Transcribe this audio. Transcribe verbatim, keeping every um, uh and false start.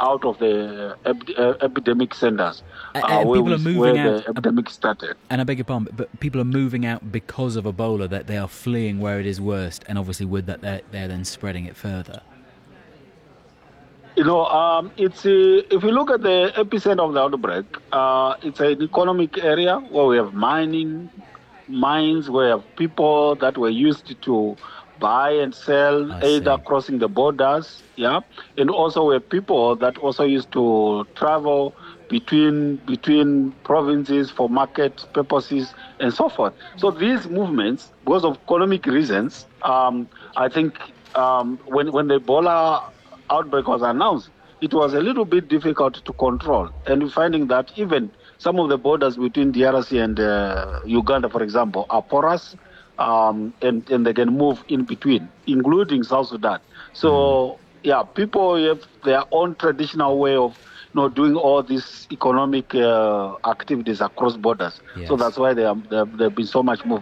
out of the ep- uh, epidemic centers uh, and where, people we, are moving where out. the epidemic started. And I beg your pardon, but people are moving out because of Ebola, that they are fleeing where it is worst, and obviously with that they're, they're then spreading it further. You know, um, it's uh, if you look at the epicenter of the outbreak, uh, it's an economic area where we have mining, mines, where we have people that were used to buy and sell, I either see. crossing the borders, yeah, and also we have people that also used to travel between between provinces for market purposes and so forth. So these movements, because of economic reasons, um, I think um, when when the Ebola outbreak was announced, it was a little bit difficult to control. And we're finding that even some of the borders between D R C and uh, Uganda, for example, are porous, um, and, and they can move in between, including South Sudan. So, mm. yeah, people have their own traditional way of you know, doing all these economic uh, activities across borders. Yes. So that's why there have been so much movement.